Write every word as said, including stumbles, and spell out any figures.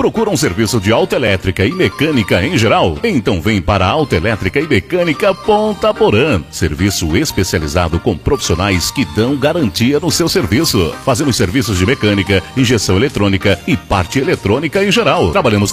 Procura um serviço de autoelétrica e mecânica em geral? Então vem para a Autoelétrica e Mecânica Ponta Porã. Serviço especializado com profissionais que dão garantia no seu serviço. Fazemos serviços de mecânica, injeção eletrônica e parte eletrônica em geral. Trabalhamos